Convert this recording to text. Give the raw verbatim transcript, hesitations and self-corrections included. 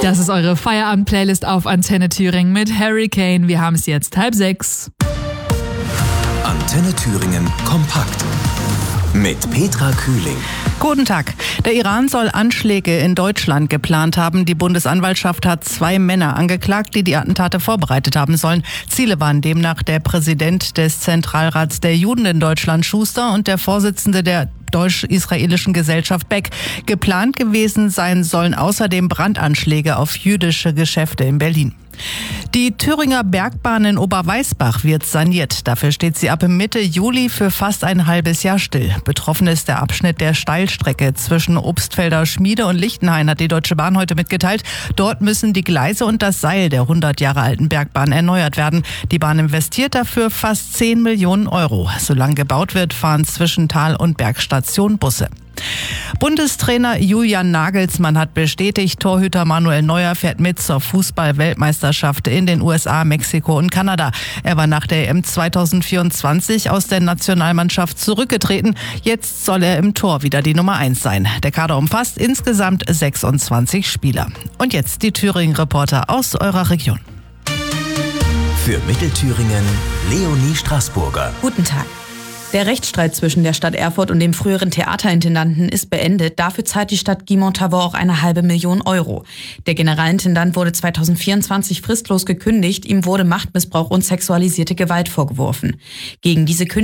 Das ist eure Feierabend-Playlist auf Antenne Thüringen mit Hurricane. Wir haben es jetzt halb sechs. Antenne Thüringen kompakt mit Petra Kühling. Guten Tag. Der Iran soll Anschläge in Deutschland geplant haben. Die Bundesanwaltschaft hat zwei Männer angeklagt, die die Attentate vorbereitet haben sollen. Ziele waren demnach der Präsident des Zentralrats der Juden in Deutschland, Schuster, und der Vorsitzende der deutsch-israelischen Gesellschaft Beck. Geplant gewesen sein sollen außerdem Brandanschläge auf jüdische Geschäfte in Berlin. Die Thüringer Bergbahn in Oberweisbach wird saniert. Dafür steht sie ab Mitte Juli für fast ein halbes Jahr still. Betroffen ist der Abschnitt der Steilstrecke zwischen Obstfelder Schmiede und Lichtenhain, hat die Deutsche Bahn heute mitgeteilt. Dort müssen die Gleise und das Seil der hundert Jahre alten Bergbahn erneuert werden. Die Bahn investiert dafür fast zehn Millionen Euro. Solange gebaut wird, fahren zwischen Tal- und Bergstation Busse. Bundestrainer Julian Nagelsmann hat bestätigt, Torhüter Manuel Neuer fährt mit zur Fußball-Weltmeisterschaft in den U S A, Mexiko und Kanada. Er war nach der E M zweitausendvierundzwanzig aus der Nationalmannschaft zurückgetreten. Jetzt soll er im Tor wieder die Nummer eins sein. Der Kader umfasst insgesamt sechsundzwanzig Spieler. Und jetzt die Thüringen-Reporter aus eurer Region. Für Mittelthüringen Leonie Straßburger. Guten Tag. Der Rechtsstreit zwischen der Stadt Erfurt und dem früheren Theaterintendanten ist beendet. Dafür zahlt die Stadt Guimont-Tavaux auch eine halbe Million Euro. Der Generalintendant wurde zweitausendvierundzwanzig fristlos gekündigt. Ihm wurde Machtmissbrauch und sexualisierte Gewalt vorgeworfen. Gegen diese Kündigung